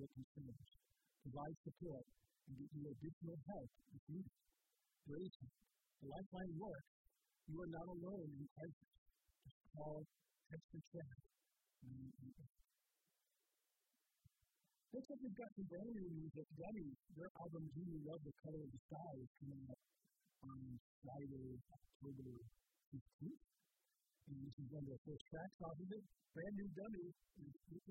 your concerns, provide support, and get you additional help if needed. Grace, the Lifeline works. You are not alone in crisis. Just call, text, or chat. Looks like we've got some brand new music. Gummy, their album, Do You Love the Color of the Sky, is coming out on Friday, October 15th. And this is one of the first tracks off of it. Brand new Gummy.